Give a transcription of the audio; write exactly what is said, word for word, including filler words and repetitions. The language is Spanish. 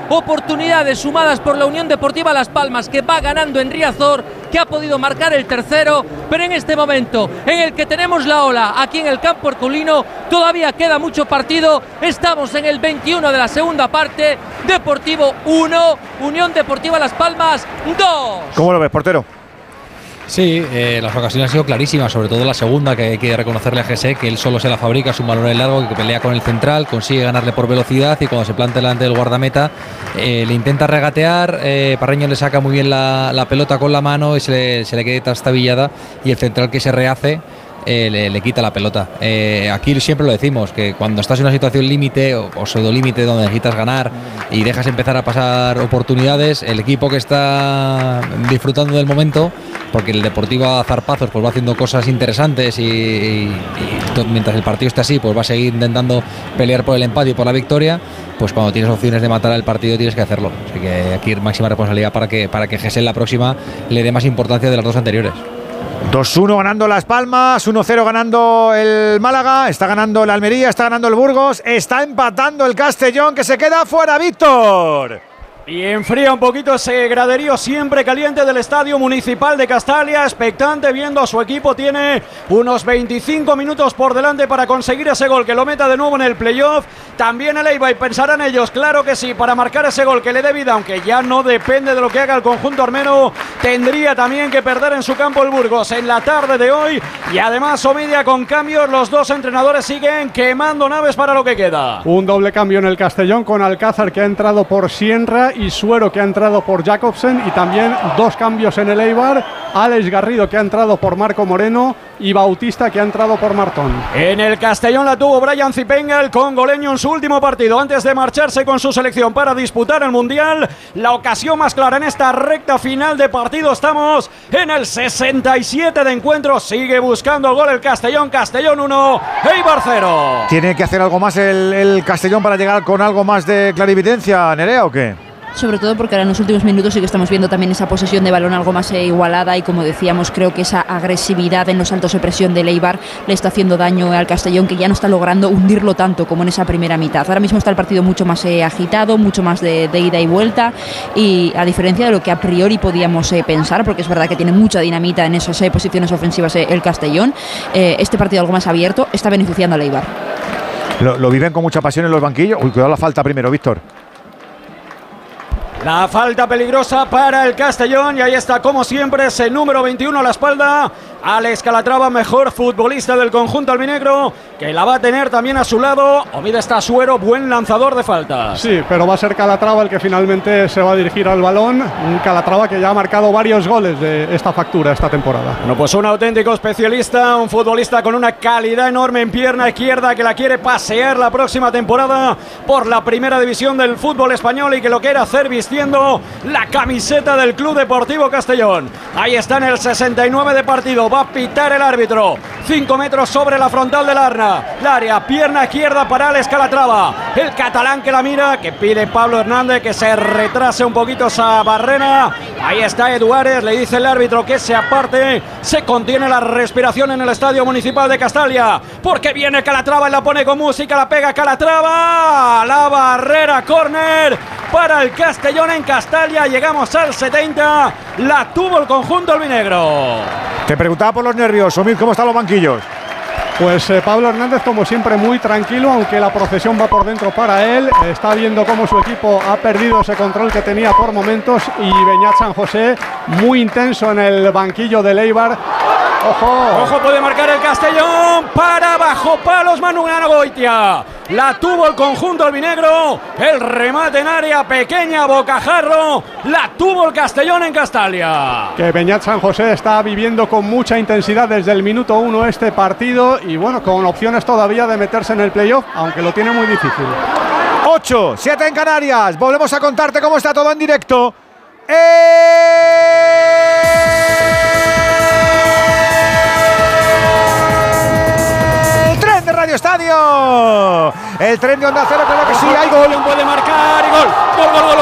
oportunidades sumadas por la Unión Deportiva Las Palmas, que va ganando en Riazor, que ha podido marcar el tercero, pero en este momento en el que tenemos la ola aquí en el campo herculino, todavía queda mucho partido. Estamos en el veintiuno de la segunda parte. Deportivo uno, Unión Deportiva Las Palmas dos. ¿Cómo lo ves, portero? Sí, eh, las ocasiones han sido clarísimas, sobre todo la segunda, que hay que reconocerle a Jesse, que él solo se la fabrica, es un balón largo que pelea con el central, consigue ganarle por velocidad y cuando se planta delante del guardameta eh, le intenta regatear, eh, Parreño le saca muy bien la, la pelota con la mano y se le, se le queda trastabillada y el central que se rehace Eh, le, le quita la pelota. Eh, aquí siempre lo decimos, que cuando estás en una situación límite o, o pseudo límite donde necesitas ganar y dejas empezar a pasar oportunidades, el equipo que está disfrutando del momento, porque el Deportivo a zarpazos pues va haciendo cosas interesantes y, y, y mientras el partido esté así pues va a seguir intentando pelear por el empate y por la victoria, pues cuando tienes opciones de matar al partido tienes que hacerlo. Así que aquí máxima responsabilidad para que, para que Gesell la próxima le dé más importancia de las dos anteriores. dos uno ganando Las Palmas, uno cero ganando el Málaga, está ganando el Almería, está ganando el Burgos, está empatando el Castellón, que se queda fuera, Víctor. Y enfría un poquito ese graderío siempre caliente del Estadio Municipal de Castalia, expectante viendo a su equipo. Tiene unos veinticinco minutos por delante para conseguir ese gol que lo meta de nuevo en el playoff. También el Eibar, y pensarán ellos, claro que sí, para marcar ese gol que le dé vida, aunque ya no depende de lo que haga el conjunto armero. Tendría también que perder en su campo el Burgos en la tarde de hoy. Y además Omidia con cambios, los dos entrenadores siguen quemando naves para lo que queda. Un doble cambio en el Castellón con Alcázar, que ha entrado por Sienra, y Suero, que ha entrado por Jacobsen, y también dos cambios en el Eibar, Alex Garrido, que ha entrado por Marco Moreno, y Bautista, que ha entrado por Martón. En el Castellón la tuvo Brian Zipenga, el congoleño, en su último partido antes de marcharse con su selección para disputar el Mundial. La ocasión más clara en esta recta final de partido. Estamos en el sesenta y siete de encuentro, sigue buscando el gol el Castellón. Castellón uno, Eibar cero. ¿Tiene que hacer algo más el, el Castellón para llegar con algo más de clarividencia, Nerea, o qué? Sobre todo porque ahora en los últimos minutos sí que estamos viendo también esa posesión de balón algo más igualada, y como decíamos, creo que esa agresividad en los saltos de presión del Eibar le está haciendo daño al Castellón, que ya no está logrando hundirlo tanto como en esa primera mitad. Ahora mismo está el partido mucho más eh, agitado, mucho más de, de ida y vuelta, y a diferencia de lo que a priori podíamos eh, pensar, porque es verdad que tiene mucha dinamita en esas eh, posiciones ofensivas eh, el Castellón, eh, este partido algo más abierto está beneficiando al Eibar. Lo, lo viven con mucha pasión en los banquillos. Uy, cuidado la falta primero, Víctor. La falta peligrosa para el Castellón, y ahí está como siempre ese número veintiuno a la espalda, Alex Calatrava, mejor futbolista del conjunto albinegro, que la va a tener también a su lado. Omida está Suero, buen lanzador de faltas. Sí, pero va a ser Calatrava el que finalmente se va a dirigir al balón. Un Calatrava que ya ha marcado varios goles de esta factura esta temporada. Bueno, pues un auténtico especialista, un futbolista con una calidad enorme en pierna izquierda, que la quiere pasear la próxima temporada por la primera división del fútbol español y que lo quiere hacer vistiendo la camiseta del Club Deportivo Castellón. Ahí está en el sesenta y nueve de partido, va a pitar el árbitro. cinco metros sobre la frontal del Arna. El área, pierna izquierda para Alex Calatrava. El catalán que la mira, que pide Pablo Hernández que se retrase un poquito esa barrera. Ahí está Eduárez, le dice el árbitro que se aparte. Se contiene la respiración en el Estadio Municipal de Castalia, porque viene Calatrava y la pone con música, la pega Calatrava. La barrera, córner para el Castellón en Castalia. Llegamos al setenta. La tuvo el conjunto albinegro. Te preguntaba por los nervios, Omid, ¿cómo están los banquillos? Pues eh, Pablo Hernández, como siempre, muy tranquilo, aunque la procesión va por dentro para él. Está viendo cómo su equipo ha perdido ese control que tenía por momentos, y Beñat San José muy intenso en el banquillo del Eibar. ¡Ojo! ¡Ojo! Puede marcar el Castellón. Para bajo palos Manu Goitia. La tuvo el conjunto albinegro. El remate en área pequeña, bocajarro. La tuvo el Castellón en Castalia. Que Beñat San José está viviendo con mucha intensidad desde el minuto uno este partido, y bueno, con opciones todavía de meterse en el playoff, aunque lo tiene muy difícil. ocho, siete en Canarias. Volvemos a contarte cómo está todo en directo. ¡Eh! Radio Estadio, el tren de Onda Cero, creo que sí, hay gol. Puede marcar y gol, gol, gol, gol,